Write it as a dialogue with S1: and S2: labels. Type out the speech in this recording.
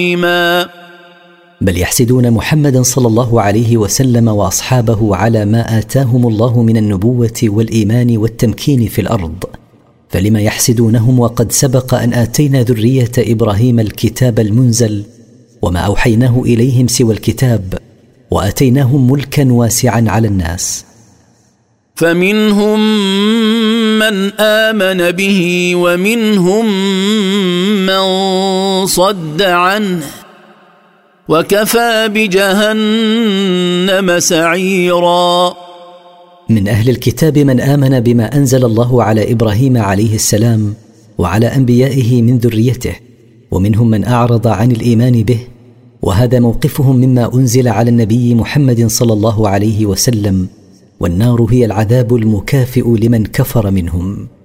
S1: بل يحسدون محمدا صلى الله عليه وسلم وأصحابه على ما آتاهم الله من النبوة والإيمان والتمكين في الأرض، فلما يحسدونهم وقد سبق أن آتينا ذرية إبراهيم الكتاب المنزل وما أوحيناه إليهم سوى الكتاب، وآتيناهم ملكا واسعا على الناس.
S2: فمنهم من آمن به ومنهم من صد عنه وكفى بجهنم سعيرا.
S1: من أهل الكتاب من آمن بما أنزل الله على إبراهيم عليه السلام وعلى أنبيائه من ذريته، ومنهم من أعرض عن الإيمان به، وهذا موقفهم مما أنزل على النبي محمد صلى الله عليه وسلم، والنار هي العذاب المكافئ لمن كفر منهم.